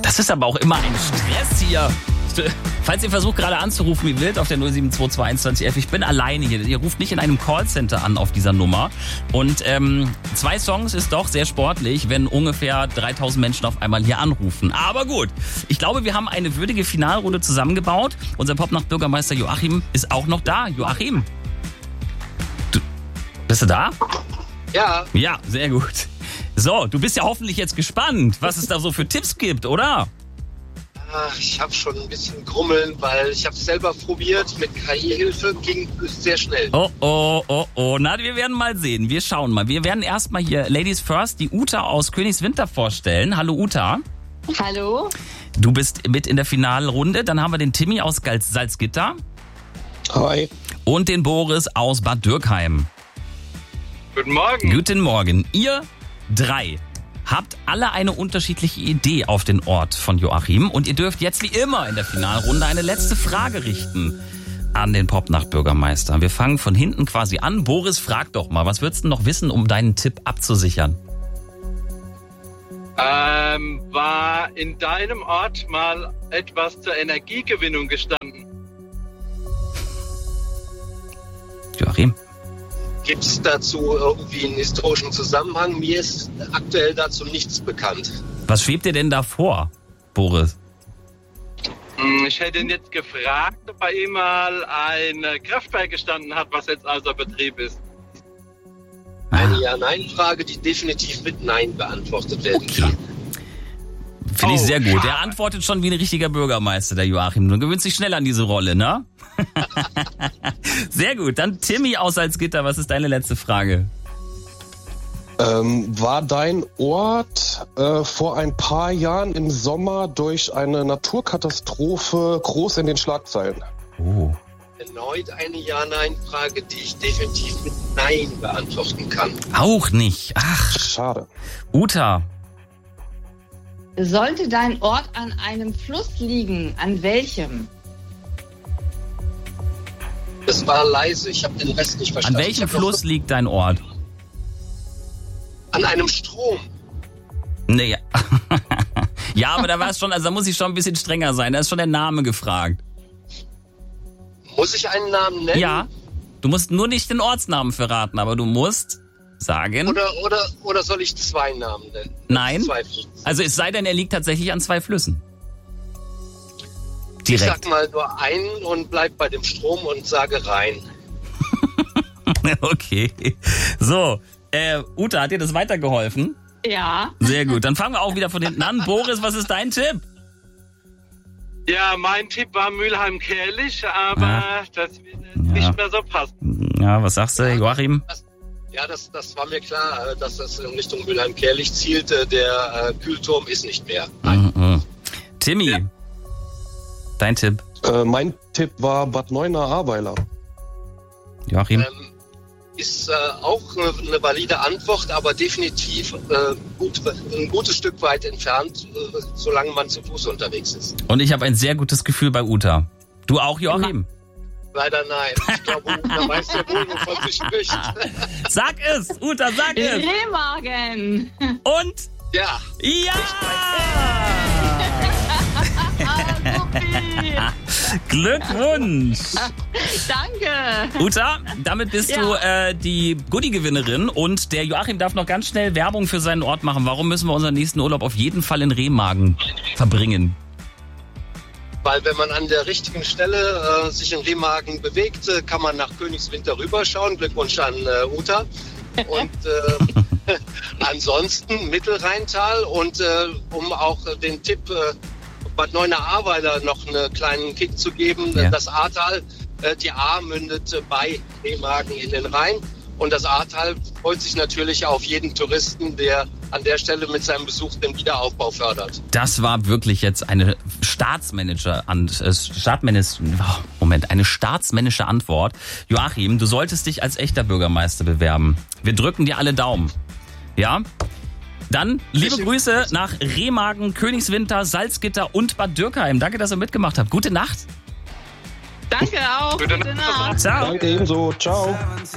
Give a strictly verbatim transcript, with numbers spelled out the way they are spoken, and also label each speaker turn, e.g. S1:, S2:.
S1: Das ist aber auch immer ein Stress hier. Falls ihr versucht gerade anzurufen, wie wild auf der null sieben zwei zwei eins zwei elf, ich bin alleine hier. Ihr ruft nicht in einem Callcenter an auf dieser Nummer. Und ähm, zwei Songs ist doch sehr sportlich, wenn ungefähr dreitausend Menschen auf einmal hier anrufen. Aber gut, ich glaube, wir haben eine würdige Finalrunde zusammengebaut. Unser Popnacht-Bürgermeister Joachim ist auch noch da. Joachim, du, bist du da?
S2: Ja.
S1: Ja, sehr gut. So, du bist ja hoffentlich jetzt gespannt, was es da so für Tipps gibt, oder?
S2: Ich habe schon ein bisschen Grummeln, weil ich habe es selber probiert. Mit K I-Hilfe ging es sehr schnell.
S1: Oh, oh, oh, oh. Na, wir werden mal sehen. Wir schauen mal. Wir werden erstmal hier Ladies First die Uta aus Königswinter vorstellen. Hallo Uta.
S3: Hallo.
S1: Du bist mit in der Finalrunde. Dann haben wir den Timmy aus Salzgitter.
S4: Hi.
S1: Und den Boris aus Bad Dürkheim.
S2: Guten Morgen.
S1: Guten Morgen. Ihr drei habt alle eine unterschiedliche Idee auf den Ort von Joachim und ihr dürft jetzt wie immer in der Finalrunde eine letzte Frage richten an den Popnacht-Bürgermeister. Wir fangen von hinten quasi an. Boris, frag doch mal, was würdest du noch wissen, um deinen Tipp abzusichern?
S5: Ähm, war in deinem Ort mal etwas zur Energiegewinnung gestanden?
S1: Joachim?
S2: Gibt es dazu irgendwie einen historischen Zusammenhang? Mir ist aktuell dazu nichts bekannt.
S1: Was schwebt dir denn da vor, Boris?
S5: Ich hätte ihn jetzt gefragt, ob bei ihm mal ein Kraftwerk gestanden hat, was jetzt außer Betrieb ist.
S2: Eine Ja-Nein-Frage, die definitiv mit Nein beantwortet werden kann.
S1: Finde ich
S2: Oh,
S1: sehr gut.
S2: schade.
S1: Der antwortet schon wie ein richtiger Bürgermeister, der Joachim. Du gewöhnst dich schnell an diese Rolle, ne? Sehr gut. Dann Timmy aus Salzgitter, was ist deine letzte Frage?
S4: Ähm, war dein Ort äh, vor ein paar Jahren im Sommer durch eine Naturkatastrophe groß in den Schlagzeilen?
S1: Oh.
S2: Erneut eine Ja-Nein-Frage, die ich definitiv mit Nein beantworten kann.
S1: Auch nicht. Ach,
S4: Schade.
S1: Uta.
S3: Sollte dein Ort an einem Fluss liegen, an welchem?
S2: Das war leise, ich habe den Rest nicht
S1: An
S2: verstanden.
S1: welchem
S2: Ich hab noch-
S1: Fluss liegt dein Ort?
S2: An einem Strom.
S1: Nee. Ja, aber da war es schon, also da muss ich schon ein bisschen strenger sein. Da ist schon der Name gefragt.
S2: Muss ich einen Namen nennen?
S1: Ja. Du musst nur nicht den Ortsnamen verraten, aber du musst sagen.
S2: Oder, oder, oder soll ich zwei Namen nennen?
S1: Nein.
S2: Zwei Flüsse.
S1: Also es sei denn, er liegt tatsächlich an zwei Flüssen.
S2: Ich
S1: Direkt.
S2: sag mal nur einen und bleib bei dem Strom und sage Rhein.
S1: Okay. So, äh, Uta, hat dir das weitergeholfen?
S3: Ja.
S1: Sehr gut. Dann fangen wir auch wieder von hinten an. Boris, was ist dein Tipp?
S5: Ja, mein Tipp war Mülheim-Kärlich, aber
S1: Ja.
S5: das wird nicht
S1: Ja.
S5: mehr so passen.
S1: Ja, was sagst du, Joachim?
S2: Das, ja, das, das war mir klar, äh, dass das in Richtung Mülheim-Kärlich zielte. Der äh, Kühlturm ist nicht mehr. Nein.
S1: Mhm. Timmy,
S5: Ja.
S1: dein Tipp.
S4: Äh, mein Tipp war Bad Neuenahr-Ahrweiler.
S1: Joachim?
S2: Ähm, ist äh, auch eine, eine valide Antwort, aber definitiv äh, gut, ein gutes Stück weit entfernt, äh, solange man zu Fuß unterwegs ist.
S1: Und ich habe ein sehr gutes Gefühl bei Uta. Du auch, Joachim?
S2: Leider nein. Ich glaube, Uta weiß ja wohl, wovon sie spricht.
S1: Sag es, Uta, sag es.
S3: Remagen.
S1: Und
S2: Ja,
S1: ja!
S3: Ah, supi.
S1: Glückwunsch!
S3: Danke.
S1: Uta, damit bist
S3: Ja.
S1: du äh, die Goodie-Gewinnerin und der Joachim darf noch ganz schnell Werbung für seinen Ort machen. Warum müssen wir unseren nächsten Urlaub auf jeden Fall in Remagen verbringen?
S2: weil wenn man an der richtigen Stelle äh, sich in Remagen bewegt, äh, kann man nach Königswinter rüberschauen. Glückwunsch an äh, Uta. Und äh, ansonsten Mittelrheintal und äh, um auch äh, den Tipp äh, Bad Neuenahr-Ahrweiler noch einen kleinen Kick zu geben,
S1: Ja.
S2: das Ahrtal, äh, die Ahr mündet äh, bei Remagen in den Rhein und das Ahrtal freut sich natürlich auf jeden Touristen, der an der Stelle mit seinem Besuch den Wiederaufbau fördert.
S1: Das war wirklich jetzt eine Staatsmanager an äh, Staatsmännisch, oh, Moment, eine staatsmännische Antwort. Joachim, du solltest dich als echter Bürgermeister bewerben. Wir drücken dir alle Daumen. Ja? Dann liebe
S2: Ich-
S1: Grüße nach Remagen, Königswinter, Salzgitter und Bad Dürkheim. Danke, dass ihr mitgemacht habt. Gute Nacht.
S3: Danke auch.
S5: Gute
S3: Gute
S5: Nacht.
S3: Nacht.
S1: Ciao.
S4: Danke ebenso. Ciao.